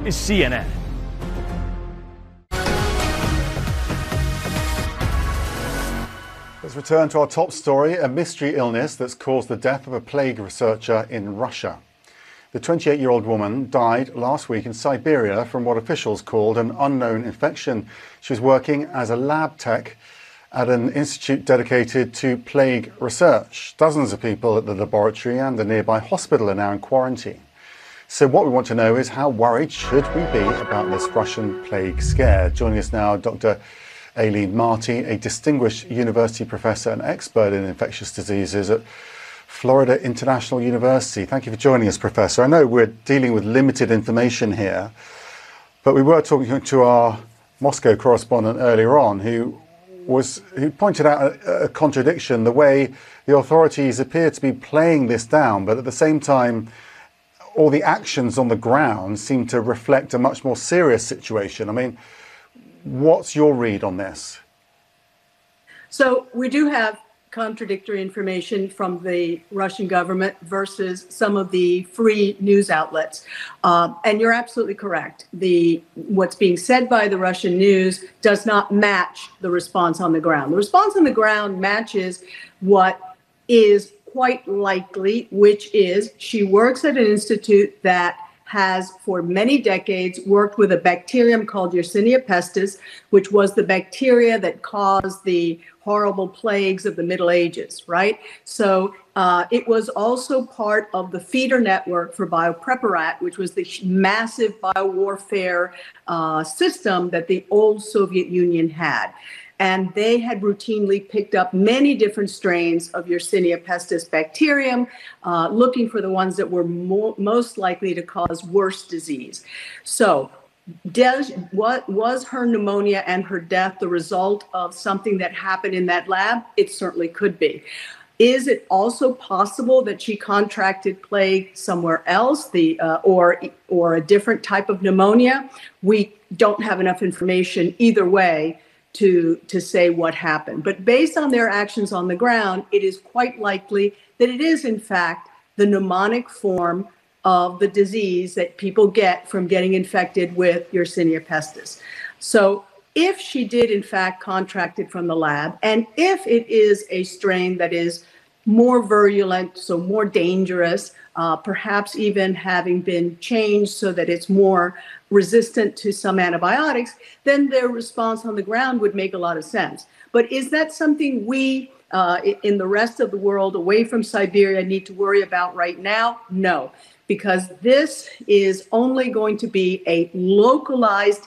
is CNN. Let's return to our top story, a mystery illness that's caused the death of a plague researcher in Russia. The 28-year-old woman died last week in Siberia from what officials called an unknown infection. She was working as a lab tech at an institute dedicated to plague research. Dozens of people at the laboratory and the nearby hospital are now in quarantine. So what we want to know is, how worried should we be about this Russian plague scare? Joining us now, Dr. Aileen Marty, a distinguished university professor and expert in infectious diseases at Florida International University. Thank you for joining us, Professor. I know we're dealing with limited information here, but we were talking to our Moscow correspondent earlier on who pointed out a contradiction, the way the authorities appear to be playing this down, but at the same time, all the actions on the ground seem to reflect a much more serious situation. I mean, what's your read on this? So we do have contradictory information from the Russian government versus some of the free news outlets. And you're absolutely correct. What's being said by the Russian news does not match the response on the ground. The response on the ground matches what is quite likely, which is she works at an institute that has for many decades worked with a bacterium called Yersinia pestis, which was the bacteria that caused the horrible plagues of the Middle Ages, right? So it was also part of the feeder network for Biopreparat, which was the massive biowarfare system that the old Soviet Union had. And they had routinely picked up many different strains of Yersinia pestis bacterium, looking for the ones that were most likely to cause worse disease. So what was her pneumonia and her death the result of something that happened in that lab? It certainly could be. Is it also possible that she contracted plague somewhere else, or a different type of pneumonia? We don't have enough information either way to say what happened. But based on their actions on the ground, it is quite likely that it is, in fact, the pneumonic form of the disease that people get from getting infected with Yersinia pestis. So if she did, in fact, contract it from the lab, and if it is a strain that is more virulent, so more dangerous, perhaps even having been changed so that it's more resistant to some antibiotics, then their response on the ground would make a lot of sense. But is that something we in the rest of the world away from Siberia need to worry about right now? No, because this is only going to be a localized